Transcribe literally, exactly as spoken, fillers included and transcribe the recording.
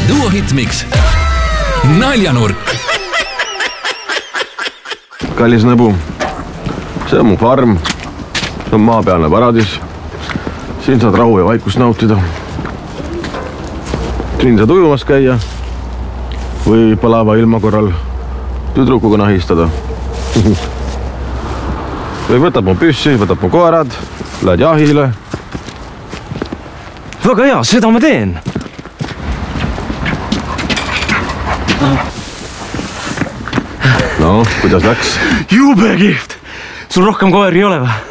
Duo Hitmix. Naljanurk. Kallis nõbu, see on mu farm, see on maapealne paradis. Siin saad rahu ja vaikust nautida. Siin saad ujumas käia või palava ilma korral tüdrukuga nahistada. Või võtab mu püssi, võtab mu koerad, lähed jahile. Väga hea, seda ma teen. No, kuidas läks? Jube kihvt. Sul rohkem koeri ei ole või?